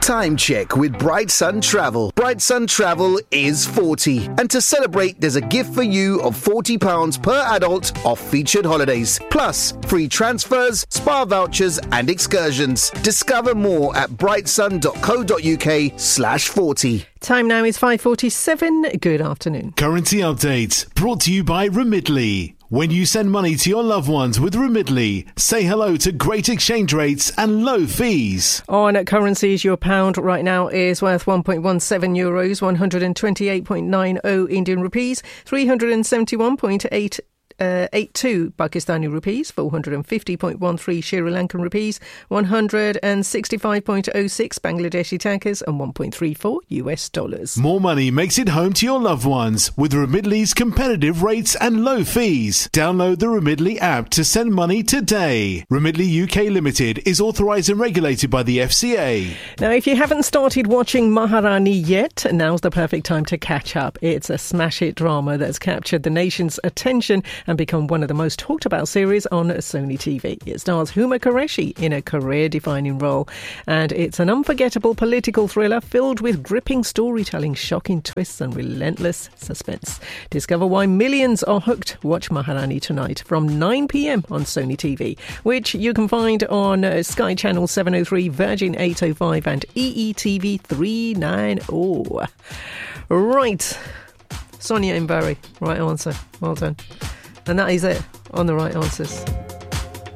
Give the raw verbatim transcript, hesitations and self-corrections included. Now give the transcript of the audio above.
Time check with Bright Sun Travel. Bright Sun Travel is forty. And to celebrate, there's a gift for you of forty pounds per adult off featured holidays. Plus, free transfers, spa vouchers and excursions. Discover more at brightsun.co.uk slash 40. Time now is five forty-seven. Good afternoon. Currency update brought to you by Remitly. When you send money to your loved ones with Remitly, say hello to great exchange rates and low fees. On currencies, your pound right now is worth one point one seven euros, one hundred twenty-eight point nine zero Indian rupees, three hundred seventy-one point eight Uh, eighty-two Pakistani rupees, four hundred fifty point one three Sri Lankan rupees, one hundred sixty-five point zero six Bangladeshi takas and one point three four U S dollars. More money makes it home to your loved ones with Remitly's competitive rates and low fees. Download the Remitly app to send money today. Remitly U K Limited is authorised and regulated by the F C A. Now, if you haven't started watching Maharani yet, now's the perfect time to catch up. It's a smash hit drama that's captured the nation's attention and become one of the most talked about series on Sony T V. It stars Huma Qureshi in a career-defining role, and it's an unforgettable political thriller filled with gripping storytelling, shocking twists and relentless suspense. Discover why millions are hooked. Watch Maharani tonight from nine p.m. on Sony T V, which you can find on uh, Sky Channel seven oh three, Virgin eight oh five and E E T V three ninety. Right. Sonia Mbari, right answer. Well done. And that is it on the right answers.